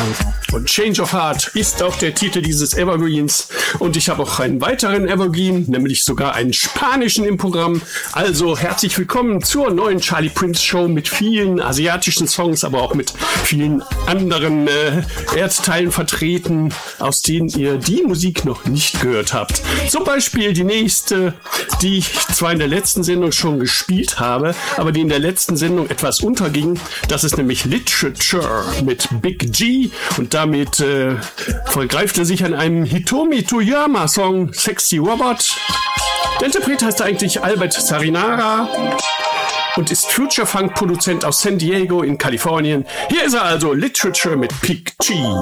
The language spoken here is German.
Und Change of Heart ist auch der Titel dieses Evergreens. Und ich habe auch einen weiteren Evergreen, nämlich sogar einen spanischen im Programm. Also herzlich willkommen zur neuen Charlie Prince Show mit vielen asiatischen Songs, aber auch mit vielen anderen Erdteilen vertreten, aus denen ihr die Musik noch nicht gehört habt. Zum Beispiel die nächste, die ich zwar in der letzten Sendung schon gespielt habe, aber die in der letzten Sendung etwas unterging. Das ist nämlich Literature mit Big G und damit vergreift er sich an einem Hitomi Toyama Song Sexy Robot. Der Interpret heißt eigentlich Albert Sarinara und ist Future Funk Produzent aus San Diego in Kalifornien. Hier ist er also, Literature mit Big G.